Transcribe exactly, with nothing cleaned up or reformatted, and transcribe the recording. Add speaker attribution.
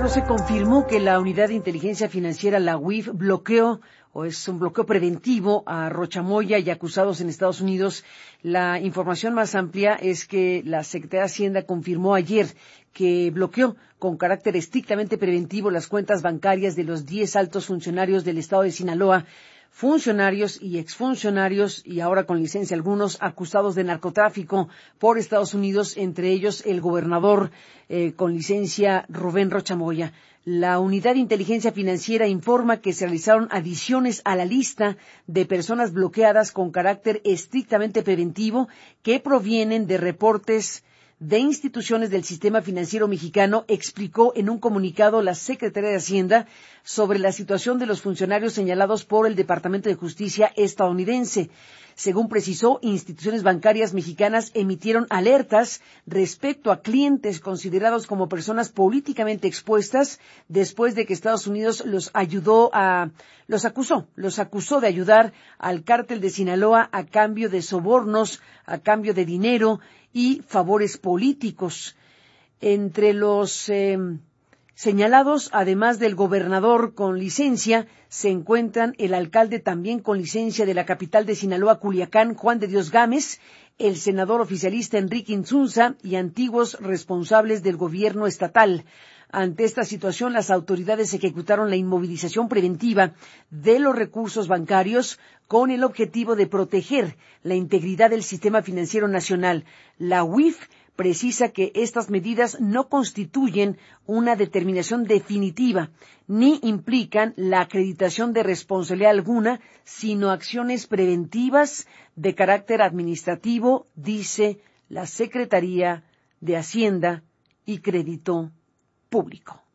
Speaker 1: Bueno, se confirmó que la Unidad de Inteligencia Financiera, la U I F, bloqueó o es un bloqueo preventivo a Rocha Moya y acusados en Estados Unidos. La información más amplia es que la Secretaría de Hacienda confirmó ayer que bloqueó con carácter estrictamente preventivo las cuentas bancarias de los diez altos funcionarios del estado de Sinaloa, funcionarios y exfuncionarios, y ahora con licencia algunos, acusados de narcotráfico por Estados Unidos, entre ellos el gobernador eh, con licencia Rubén Rocha Moya. La Unidad de Inteligencia Financiera informa que se realizaron adiciones a la lista de personas bloqueadas con carácter estrictamente preventivo que provienen de reportes de instituciones del sistema financiero mexicano, explicó en un comunicado la Secretaría de Hacienda sobre la situación de los funcionarios señalados por el Departamento de Justicia estadounidense. Según precisó, instituciones bancarias mexicanas emitieron alertas respecto a clientes considerados como personas políticamente expuestas después de que Estados Unidos los ayudó a, los acusó, los acusó de ayudar al cártel de Sinaloa a cambio de sobornos, a cambio de dinero y favores políticos. Entre los eh, señalados, además del gobernador con licencia, se encuentran el alcalde también con licencia de la capital de Sinaloa, Culiacán, Juan de Dios Gámez, el senador oficialista Enrique Insunza y antiguos responsables del gobierno estatal. Ante esta situación, las autoridades ejecutaron la inmovilización preventiva de los recursos bancarios con el objetivo de proteger la integridad del sistema financiero nacional. La U I F precisa que estas medidas no constituyen una determinación definitiva ni implican la acreditación de responsabilidad alguna, sino acciones preventivas de carácter administrativo, dice la Secretaría de Hacienda y Crédito Público.